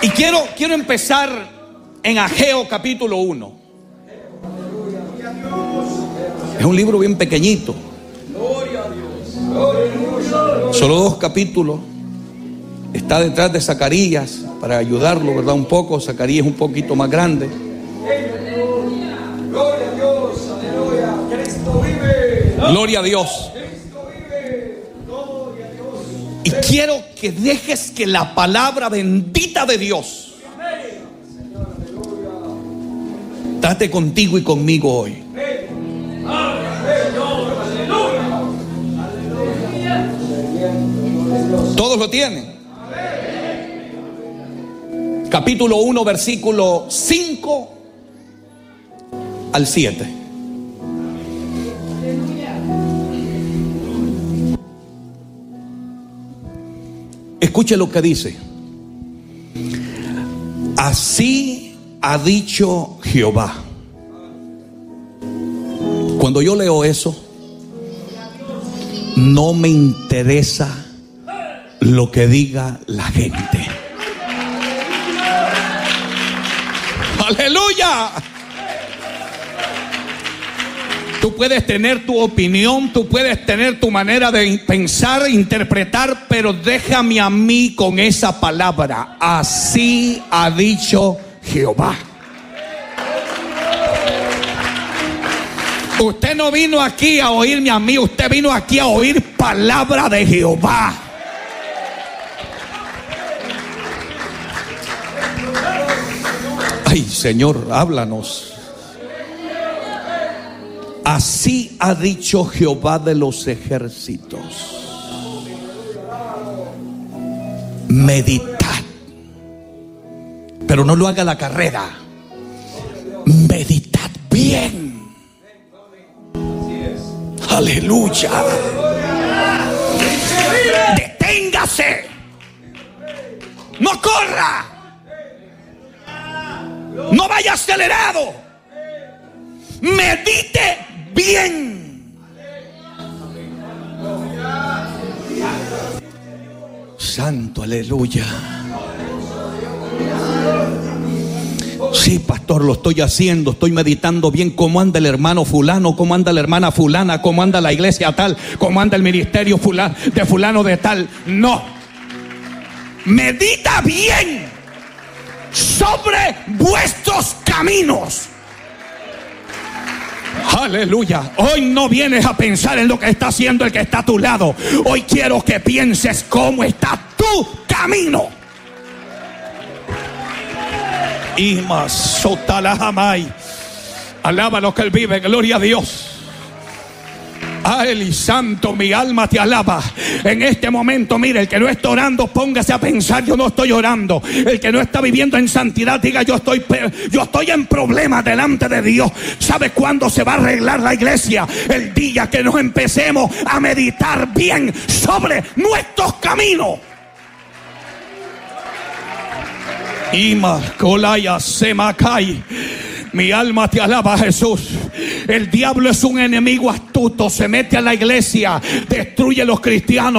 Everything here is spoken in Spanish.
Y quiero empezar en Ageo capítulo 1. Es un libro bien pequeñito. Solo 2 capítulos. Está detrás de Zacarías para ayudarlo, ¿verdad? Un poco. Zacarías es un poquito más grande. Gloria a Dios. Y quiero que dejes que la palabra bendita de Dios trate contigo y conmigo hoy. ¿Todos lo tienen? Capítulo 1, versículo 5 al 7. Escuche lo que dice. Así ha dicho Jehová. Cuando yo leo eso, no me interesa lo que diga la gente. ¡Aleluya! Tú puedes tener tu opinión, tú puedes tener tu manera de pensar, interpretar, pero déjame a mí con esa palabra. Así ha dicho Jehová. Usted no vino aquí a oírme a mí, usted vino aquí a oír palabra de Jehová. Ay, Señor, háblanos. Así ha dicho Jehová de los ejércitos. Meditad, pero no lo haga la carrera. Meditad bien. Aleluya. Deténgase. No corra. No vaya acelerado. Medite bien. Santo, aleluya. Sí, pastor, lo estoy haciendo. Estoy meditando bien cómo anda el hermano fulano, cómo anda la hermana fulana, cómo anda la iglesia tal, cómo anda el ministerio fulano de tal. No. Medita bien sobre vuestros caminos. Aleluya. Hoy no vienes a pensar en lo que está haciendo el que está a tu lado. Hoy quiero que pienses cómo está tu camino. Alaba lo que Él vive. Gloria a Dios. Ay, santo, mi alma te alaba. En este momento, mire, el que no está orando, póngase a pensar: yo no estoy orando. El que no está viviendo en santidad, diga: yo estoy en problemas delante de Dios. ¿Sabe cuándo se va a arreglar la iglesia? El día que nos empecemos a meditar bien sobre nuestros caminos. Mi alma te alaba, Jesús. El diablo es un enemigo astuto. Se mete a la iglesia, destruye a los cristianos.